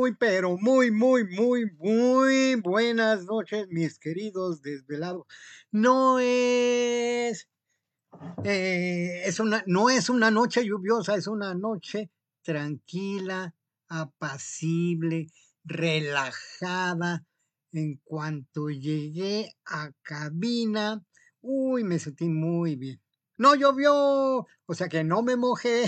pero muy buenas noches, mis queridos desvelados. No es, no es una noche lluviosa, es una noche tranquila, apacible, relajada. En cuanto llegué a cabina, me sentí muy bien. No llovió, o sea que no me mojé.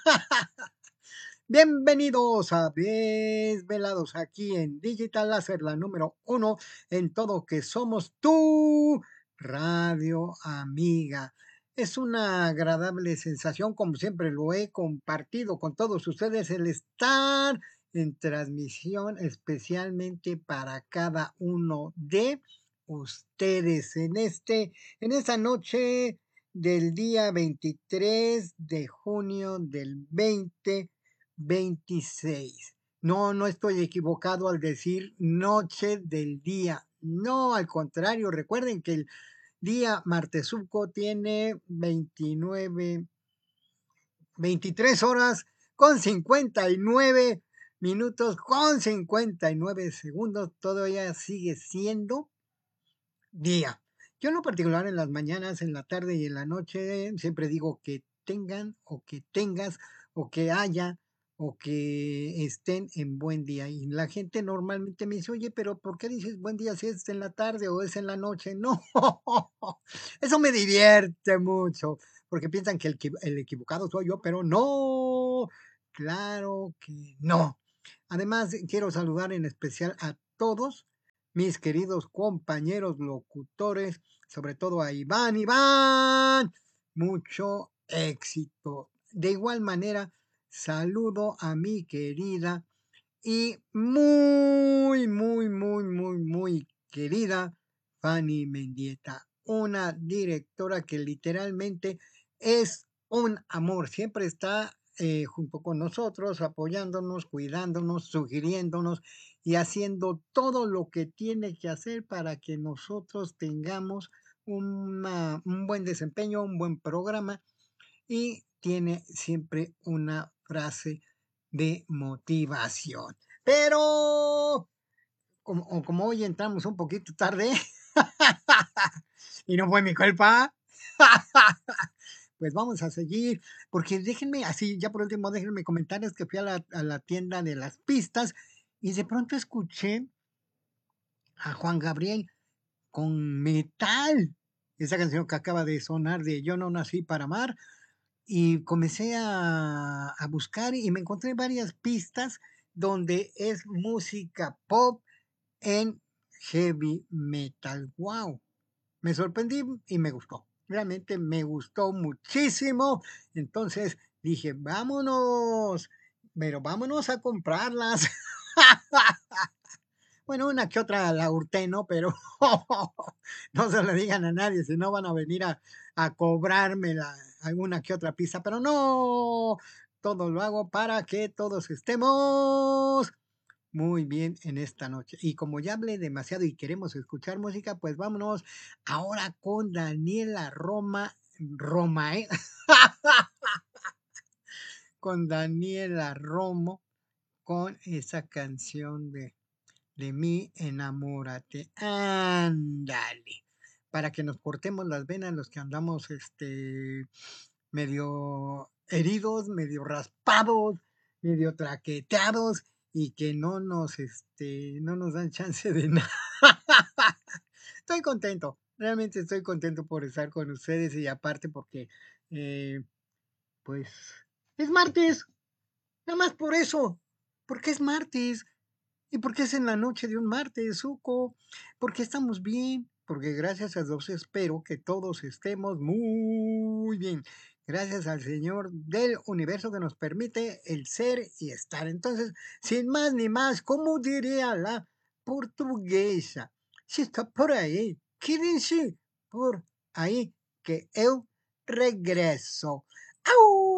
Bienvenidos a Desvelados aquí en Digital Láser, la número 1 en todo que somos tu radio amiga. Es una agradable sensación, como siempre lo he compartido con todos ustedes, el estar en transmisión especialmente para cada uno de ustedes en esta noche del día 23 de junio del 2026. No, no estoy equivocado al decir noche del día. No, al contrario, recuerden que el día martesuco tiene 23 horas con 59 minutos con 59 segundos. Todavía sigue siendo día. Yo en lo particular en las mañanas, en la tarde y en la noche siempre digo que tengan o que tengas o que haya o que estén en buen día. Y la gente normalmente me dice, oye, pero ¿por qué dices buen día si es en la tarde o es en la noche? No, eso me divierte mucho porque piensan que el equivocado soy yo, pero no, claro que no. Además, quiero saludar en especial a todos mis queridos compañeros locutores, sobre todo a Iván. Iván, mucho éxito. De igual manera, saludo a mi querida y muy querida Fanny Mendieta, una directora que literalmente es un amor, siempre está junto con nosotros, apoyándonos, cuidándonos, sugiriéndonos y haciendo todo lo que tiene que hacer para que nosotros tengamos un buen desempeño, un buen programa y tiene siempre una frase de motivación. Pero como hoy entramos un poquito tarde y no fue mi culpa, pues vamos a seguir, porque déjenme, así ya por último, déjenme comentarles que fui a la tienda de las pistas y de pronto escuché a Juan Gabriel con Metal, esa canción que acaba de sonar de Yo no nací para amar, y comencé a buscar y me encontré varias pistas donde es música pop en heavy metal. ¡Wow! Me sorprendí y me gustó. Realmente me gustó muchísimo. Entonces dije, vámonos, pero vámonos a comprarlas. Bueno, una que otra la hurté, ¿no? Pero no se lo digan a nadie, si no van a venir a cobrarme alguna que otra pista. Pero no, todo lo hago para que todos estemos muy bien en esta noche. Y como ya hablé demasiado y queremos escuchar música, pues vámonos ahora con Daniela Roma, ¿eh? Con Daniela Romo, con esa canción de mí, enamórate. Ándale. Para que nos cortemos las venas los que andamos medio heridos, medio raspados, medio traqueteados y que no nos dan chance de nada. Estoy contento, realmente estoy contento por estar con ustedes y aparte porque, eh, pues, es martes, nada más por eso, porque es martes. ¿Y por qué es en la noche de un martes, Suco? Porque estamos bien, porque gracias a Dios espero que todos estemos muy bien. Gracias al Señor del universo que nos permite el ser y estar. Entonces, sin más ni más, como diría la portuguesa, si está por ahí, quédense por ahí que eu regreso. ¡Au!